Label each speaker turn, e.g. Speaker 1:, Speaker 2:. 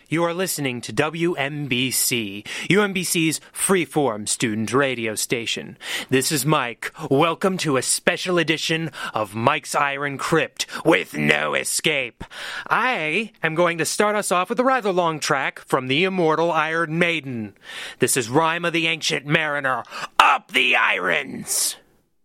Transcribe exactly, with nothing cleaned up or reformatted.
Speaker 1: You are listening to W M B C, U M B C's freeform student radio station. This is Mike. Welcome to a special edition of Mike's Iron Crypt with no escape. I am going to start us off with a rather long track from the immortal Iron Maiden. This is Rime of the Ancient Mariner, Up the Irons!